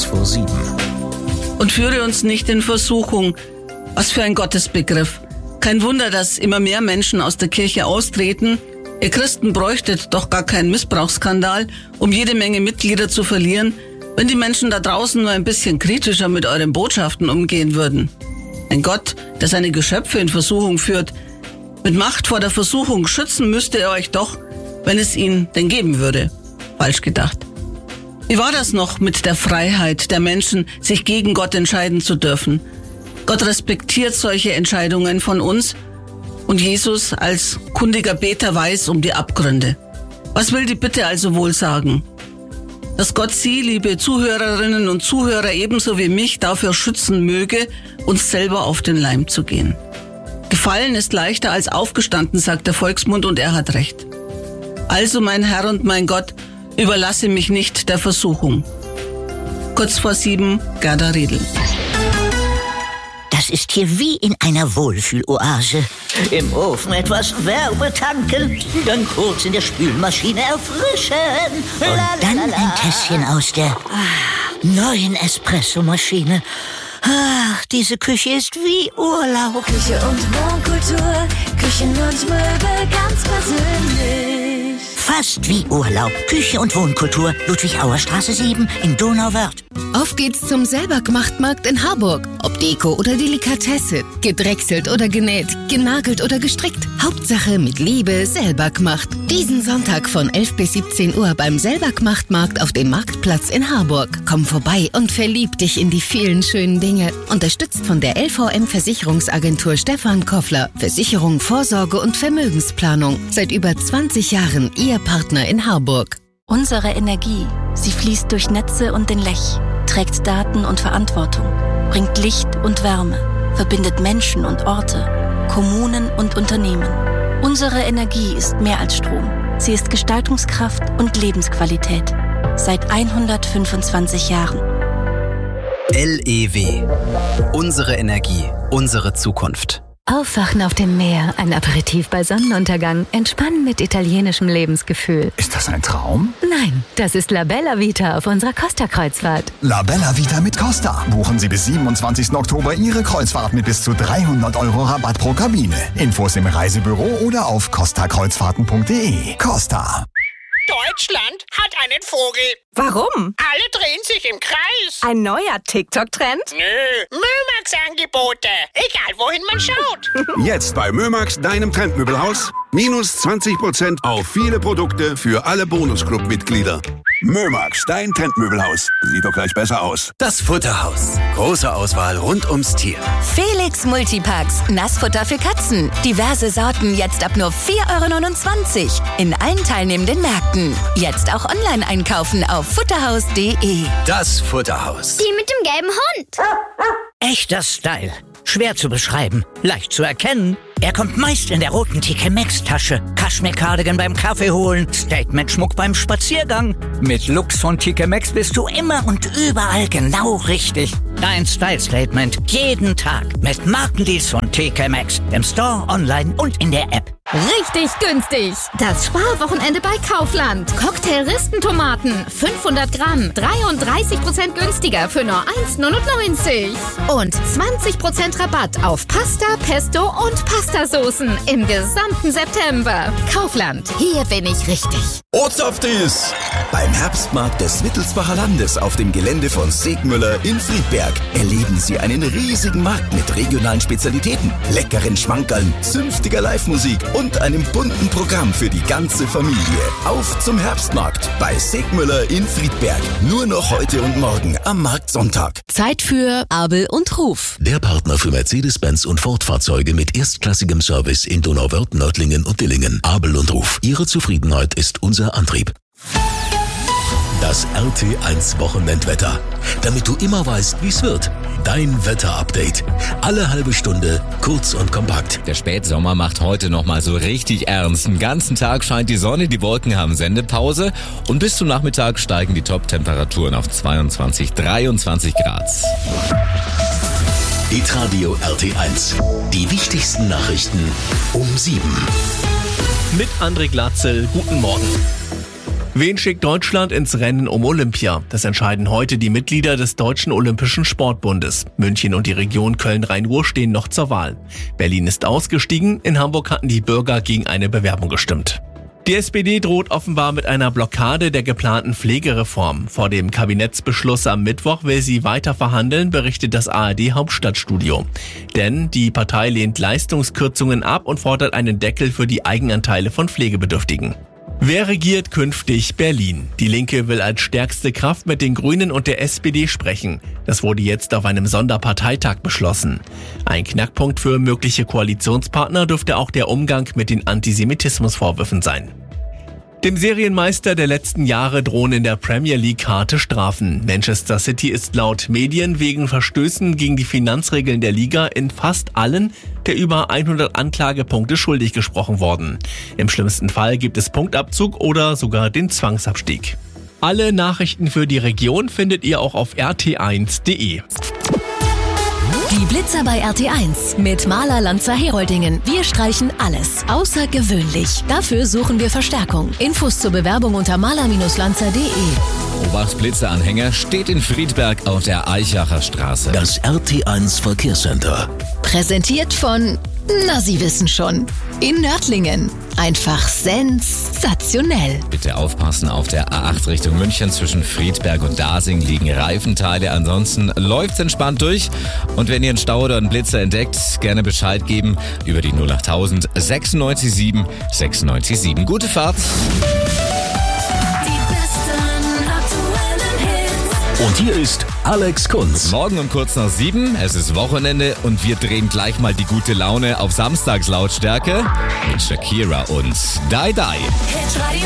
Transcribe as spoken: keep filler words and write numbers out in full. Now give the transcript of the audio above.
kurz vor sieben. Und führe uns nicht in Versuchung. Was für ein Gottesbegriff. Kein Wunder, dass immer mehr Menschen aus der Kirche austreten. Ihr Christen bräuchtet doch gar keinen Missbrauchsskandal, um jede Menge Mitglieder zu verlieren, wenn die Menschen da draußen nur ein bisschen kritischer mit euren Botschaften umgehen würden. Ein Gott, der seine Geschöpfe in Versuchung führt. Mit Macht vor der Versuchung schützen müsste er euch doch, wenn es ihn denn geben würde. Falsch gedacht. Wie war das noch mit der Freiheit der Menschen, sich gegen Gott entscheiden zu dürfen? Gott respektiert solche Entscheidungen von uns und Jesus als kundiger Beter weiß um die Abgründe. Was will die Bitte also wohl sagen? Dass Gott Sie, liebe Zuhörerinnen und Zuhörer, ebenso wie mich dafür schützen möge, uns selber auf den Leim zu gehen. Gefallen ist leichter als aufgestanden, sagt der Volksmund, und er hat recht. Also, mein Herr und mein Gott, überlasse mich nicht der Versuchung. Kurz vor sieben, Gerda Riedl. Das ist hier wie in einer Wohlfühloase. Im Ofen etwas Wärme tanken, dann kurz in der Spülmaschine erfrischen. Und dann ein Tässchen aus der neuen Espressomaschine. Ach, diese Küche ist wie Urlaub. Küche und Wohnkultur, Küchen und Möbel ganz persönlich. Fast wie Urlaub. Küche und Wohnkultur, Ludwig-Auer-Straße sieben in Donauwörth. Auf geht's zum Selbergmacht-Markt in Harburg. Ob Deko oder Delikatesse, gedrechselt oder genäht, genagelt oder gestrickt. Hauptsache mit Liebe selber gemacht. Diesen Sonntag von elf bis siebzehn Uhr beim Selbergmacht-Markt auf dem Marktplatz in Harburg. Komm vorbei und verlieb dich in die vielen schönen Dinge. Unterstützt von der L V M-Versicherungsagentur Stefan Koffler. Versicherung, Vorsorge und Vermögensplanung. Seit über zwanzig Jahren Ihr Partner in Harburg. Unsere Energie, sie fließt durch Netze und den Lech, trägt Daten und Verantwortung, bringt Licht und Wärme, verbindet Menschen und Orte, Kommunen und Unternehmen. Unsere Energie ist mehr als Strom. Sie ist Gestaltungskraft und Lebensqualität. Seit hundertfünfundzwanzig Jahren. L E W. Unsere Energie, unsere Zukunft. Aufwachen auf dem Meer, ein Aperitif bei Sonnenuntergang, entspannen mit italienischem Lebensgefühl. Ist das ein Traum? Nein, das ist La Bella Vita auf unserer Costa-Kreuzfahrt. La Bella Vita mit Costa. Buchen Sie bis siebenundzwanzigsten Oktober Ihre Kreuzfahrt mit bis zu dreihundert Euro Rabatt pro Kabine. Infos im Reisebüro oder auf costa kreuzfahrten punkt de. Costa. Deutschland hat einen Vogel. Warum? Alle drehen sich im Kreis. Ein neuer TikTok-Trend? Nö, Mömax-Angebote. Egal, wohin man schaut. Jetzt bei Mömax, deinem Trendmöbelhaus. Minus zwanzig Prozent auf viele Produkte für alle Bonusclub-Mitglieder. Mömax, dein Trendmöbelhaus. Sieht doch gleich besser aus. Das Futterhaus. Große Auswahl rund ums Tier. Felix Multipacks. Nassfutter für Katzen. Diverse Sorten jetzt ab nur vier Euro neunundzwanzig. In allen teilnehmenden Märkten. Jetzt auch online einkaufen auf futterhaus punkt de. Das Futterhaus. Die mit dem gelben Hund. Echter Style. Schwer zu beschreiben, leicht zu erkennen. Er kommt meist in der roten T K Maxx-Tasche. Kaschmir-Cardigan beim Kaffee holen, Statement-Schmuck beim Spaziergang. Mit Looks von T K Maxx bist du immer und überall genau richtig. Dein Style-Statement jeden Tag mit Markendeals von T K Maxx. Im Store, online und in der App. Richtig günstig. Das Sparwochenende bei Kaufland. Cocktail-Ristentomaten, fünfhundert Gramm, dreiunddreißig Prozent günstiger für nur eins neunundneunzig. Und zwanzig Prozent Rabatt auf Pasta, Pesto und Pastasoßen im gesamten September. Kaufland, hier bin ich richtig. Ortsaftris! Beim Herbstmarkt des Wittelsbacher Landes auf dem Gelände von Segmüller in Friedberg erleben Sie einen riesigen Markt mit regionalen Spezialitäten, leckeren Schmankerln, zünftiger Live-Musik und einem bunten Programm für die ganze Familie. Auf zum Herbstmarkt bei Segmüller in Friedberg. Nur noch heute und morgen am Marktsonntag. Zeit für Abel und Ruf. Der Partner für Mercedes-Benz und Ford-Fahrzeuge mit erstklassigem Service in Donauwörth, Nördlingen und Dillingen. Abel und Ruf. Ihre Zufriedenheit ist unser Antrieb. Das R T eins Wochenendwetter. Damit du immer weißt, wie es wird. Dein Wetter-Update. Alle halbe Stunde, kurz und kompakt. Der Spätsommer macht heute nochmal so richtig ernst. Den ganzen Tag scheint die Sonne, die Wolken haben Sendepause. Und bis zum Nachmittag steigen die Top-Temperaturen auf zweiundzwanzig, dreiundzwanzig Grad. Hitradio R T eins. Die wichtigsten Nachrichten um sieben. Mit André Glatzel, guten Morgen. Wen schickt Deutschland ins Rennen um Olympia? Das entscheiden heute die Mitglieder des Deutschen Olympischen Sportbundes. München und die Region Köln-Rhein-Ruhr stehen noch zur Wahl. Berlin ist ausgestiegen, in Hamburg hatten die Bürger gegen eine Bewerbung gestimmt. Die S P D droht offenbar mit einer Blockade der geplanten Pflegereform. Vor dem Kabinettsbeschluss am Mittwoch will sie weiter verhandeln, berichtet das A R D-Hauptstadtstudio. Denn die Partei lehnt Leistungskürzungen ab und fordert einen Deckel für die Eigenanteile von Pflegebedürftigen. Wer regiert künftig Berlin? Die Linke will als stärkste Kraft mit den Grünen und der S P D sprechen. Das wurde jetzt auf einem Sonderparteitag beschlossen. Ein Knackpunkt für mögliche Koalitionspartner dürfte auch der Umgang mit den Antisemitismusvorwürfen sein. Dem Serienmeister der letzten Jahre drohen in der Premier League harte Strafen. Manchester City ist laut Medien wegen Verstößen gegen die Finanzregeln der Liga in fast allen der über hundert Anklagepunkte schuldig gesprochen worden. Im schlimmsten Fall gibt es Punktabzug oder sogar den Zwangsabstieg. Alle Nachrichten für die Region findet ihr auch auf r t eins punkt d e. Die Blitzer bei R T eins mit Maler Lanzer Heroldingen. Wir streichen alles. Außergewöhnlich. Dafür suchen wir Verstärkung. Infos zur Bewerbung unter maler Lanzer punkt de. Obacht Blitzeranhänger steht in Friedberg auf der Eichacher Straße. Das R T eins Verkehrscenter. Präsentiert von, na Sie wissen schon, in Nördlingen. Einfach sensationell. Bitte aufpassen, auf der A acht Richtung München zwischen Friedberg und Dasing liegen Reifenteile. Ansonsten läuft's entspannt durch. Und wenn ihr einen Stau oder einen Blitzer entdeckt, gerne Bescheid geben über die null achttausend sechsundneunzig sieben sechsundneunzig sieben. Gute Fahrt. Und hier ist Alex Kunz. Morgen um kurz nach sieben, es ist Wochenende und wir drehen gleich mal die gute Laune auf Samstagslautstärke mit Shakira und Die Die.